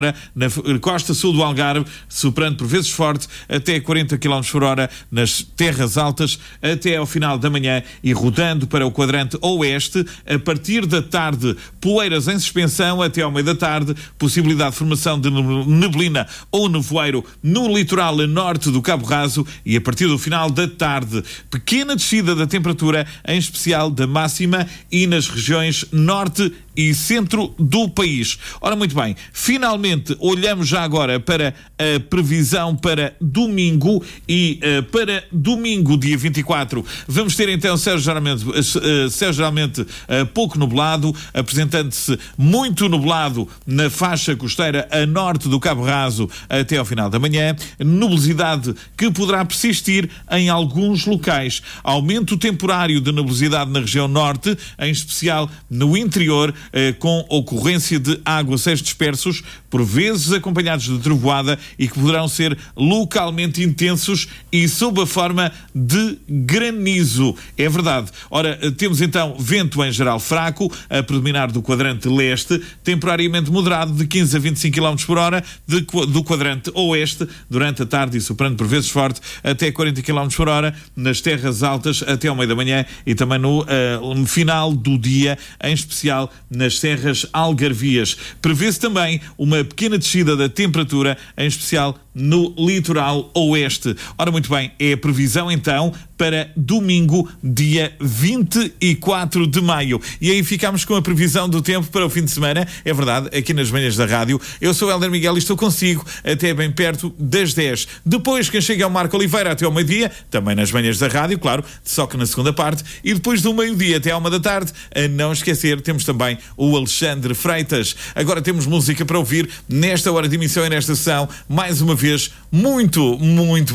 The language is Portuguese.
na costa sul do Algarve, soprando por vezes forte até 40 km por hora nas terras altas até ao final da manhã e rodando para o quadrante oeste. A partir da tarde, poeiras em suspensão até ao meio da tarde, possibilidade de formação de neblina ou nevoeiro no litoral norte do Cabo Raso e a partir do final da tarde, pequena descida da temperatura, em especial da máxima e nas regiões norte e centro do país. Ora, muito bem, finalmente olhamos já agora para a previsão para domingo e para domingo, dia 24, vamos ter então céu geralmente pouco nublado, apresentando-se muito nublado na faixa costeira a norte do Cabo Raso até ao final da manhã, nebulosidade que poderá persistir em alguns locais, aumento temporário de nebulosidade na região norte, em especial no interior, com ocorrência de aguaceiros dispersos, por vezes acompanhados de trovoada e que poderão ser localmente intensos e sob a forma de granizo. É verdade. Ora, temos então vento em geral fraco, a predominar do quadrante leste, temporariamente moderado de 15 a 25 km por hora do quadrante oeste, durante a tarde e soprando por vezes forte até 40 km por hora nas terras altas até ao meio da manhã e também no final do dia, em especial nas serras algarvias. Prevê-se também uma pequena descida da temperatura, em especial no litoral oeste. Ora, muito bem, é a previsão então para domingo, dia 24 de maio. E aí ficamos com a previsão do tempo para o fim de semana. É verdade, aqui nas manhãs da rádio. Eu sou o Hélder Miguel e estou consigo até bem perto das 10. Depois, quem chega é o Marco Oliveira até ao meio-dia, também nas manhãs da rádio, claro, só que na segunda parte. E depois do meio-dia até à 1 da tarde, a não esquecer, temos também o Alexandre Freitas. Agora temos música para ouvir nesta hora de emissão e nesta sessão. Mais uma vez, muito